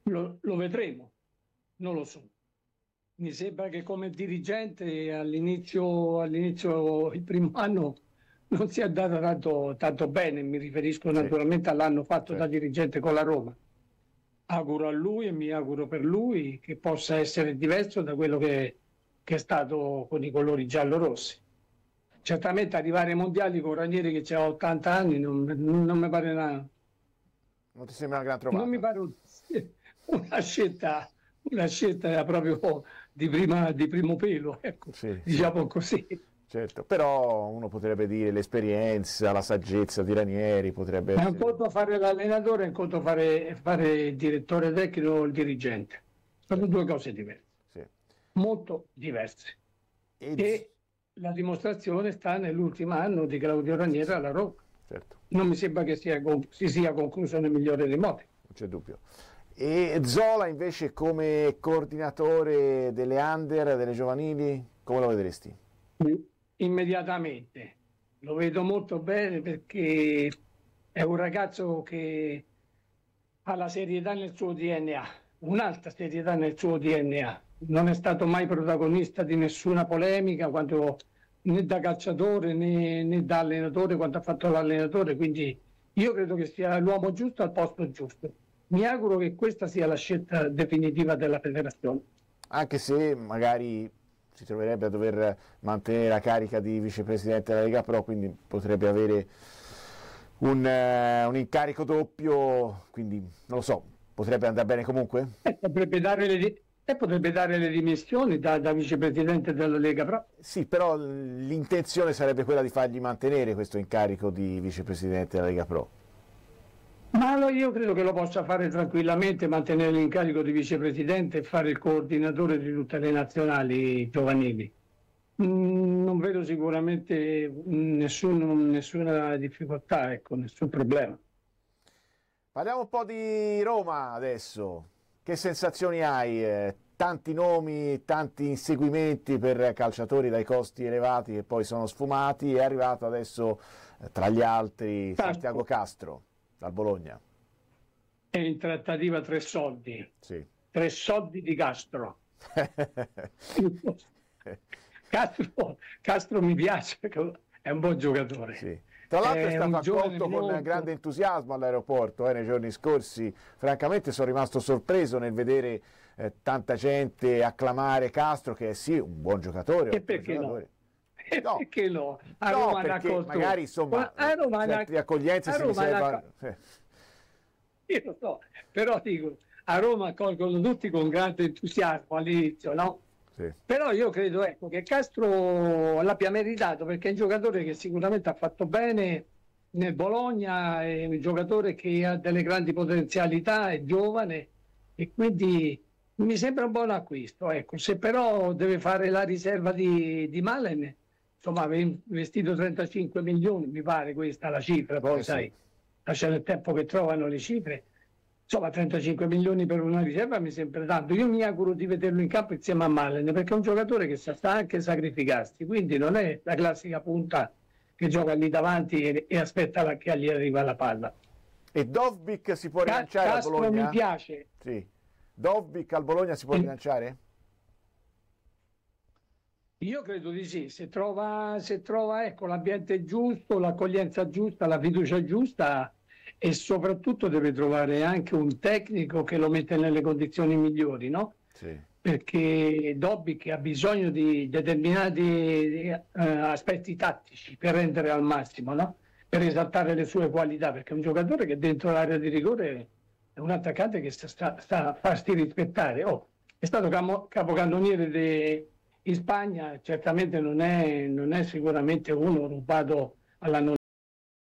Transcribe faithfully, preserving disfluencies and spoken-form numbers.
Lo, lo vedremo, non lo so. Mi sembra che come dirigente all'inizio, all'inizio il primo anno non sia andata tanto, tanto bene, mi riferisco Sì, naturalmente all'anno fatto da certo. dirigente con la Roma. Auguro a lui e mi auguro per lui che possa essere diverso da quello che, che è stato con i colori giallo-rossi. Certamente arrivare ai mondiali con Ranieri che ha ottanta anni non, non mi pare una, Non ti sembra una gran non mi trovata? pare un- una scelta, una scelta proprio di, prima, di primo pelo, ecco, Sì, sì, diciamo così. certo. Però uno potrebbe dire l'esperienza, la saggezza di Ranieri potrebbe È un essere... conto fare l'allenatore, è un conto fare, fare il direttore tecnico o il dirigente. Sono Certo, due cose diverse, sì. molto diverse. E... z- E la dimostrazione sta nell'ultimo anno di Claudio Ranieri Sì, alla Roma. certo, Non mi sembra che sia, si sia concluso nel migliore dei modi. non c'è dubbio. E Zola invece come coordinatore delle under, delle giovanili, come lo vedresti? Immediatamente. Lo vedo molto bene perché è un ragazzo che ha la serietà nel suo D N A, un'alta serietà nel suo D N A. Non è stato mai protagonista di nessuna polemica quando, né da calciatore né, né da allenatore quando ha fatto l'allenatore, quindi io credo che sia l'uomo giusto al posto giusto. Mi auguro che questa sia la scelta definitiva della federazione. Anche se magari si troverebbe a dover mantenere la carica di vicepresidente della Lega Pro, quindi potrebbe avere un, eh, un incarico doppio, quindi non lo so, potrebbe andare bene comunque? E potrebbe dare le, e potrebbe dare le dimissioni da, da vicepresidente della Lega Pro. Sì, però l'intenzione sarebbe quella di fargli mantenere questo incarico di vicepresidente della Lega Pro. Ma lo- io credo che lo possa fare tranquillamente, mantenere l'incarico di vicepresidente e fare il coordinatore di tutte le nazionali giovanili. Mm, non vedo sicuramente nessun- nessuna difficoltà, ecco, nessun problema. Parliamo un po' di Roma adesso. Che sensazioni hai? Eh, tanti nomi, tanti inseguimenti per calciatori dai costi elevati che poi sono sfumati. È arrivato adesso, eh, tra gli altri, Santiago Castro Castro dal Bologna. è in trattativa tre soldi, Sì. tre soldi di Castro. Castro, Castro mi piace, è un buon giocatore. Sì. Tra l'altro è È stato un giovane accolto con molto... grande entusiasmo all'aeroporto eh, nei giorni scorsi. Francamente sono rimasto sorpreso nel vedere eh, tanta gente acclamare Castro, che è sì un buon giocatore. E Un buon perché no? giocatore. E No, perché no? A no, Roma l'ha perché accolto. magari insomma A Roma l'ha- certe accoglienze a si Roma l'ha- riservano. Sì. Io lo so, però dico, a Roma accolgono tutti con grande entusiasmo all'inizio, no? Sì. Però io credo, ecco, che Castro l'abbia meritato perché è un giocatore che sicuramente ha fatto bene nel Bologna, è un giocatore che ha delle grandi potenzialità, è giovane e quindi mi sembra un buon acquisto. Ecco. Se però deve fare la riserva di, di Malen, insomma, aveva investito trentacinque milioni, mi pare questa la cifra, poi Eh sì. sai, lasciano il tempo che trovano le cifre. Insomma, trentacinque milioni per una riserva mi sembra tanto. Io mi auguro di vederlo in campo insieme a Malen, perché è un giocatore che sa, sa anche sacrificarsi, quindi non è la classica punta che gioca lì davanti e, e aspetta la- che gli arriva la palla. E Dovbyk si può Ca- rilanciare al Castro mi Bologna? piace. Sì. Dovbyk al Bologna si può Eh, rilanciare? Io credo di sì, se trova, se trova ecco, l'ambiente giusto, l'accoglienza giusta, la fiducia giusta e soprattutto deve trovare anche un tecnico che lo mette nelle condizioni migliori, no? Sì. Perché Dobby che ha bisogno di determinati eh, aspetti tattici per rendere al massimo, no? Per esaltare le sue qualità, perché è un giocatore che dentro l'area di rigore è un attaccante che sta, sta, sta a farsi rispettare. Oh, è stato camo- capocannoniere de- in Spagna, certamente non è, non è sicuramente uno rubato alla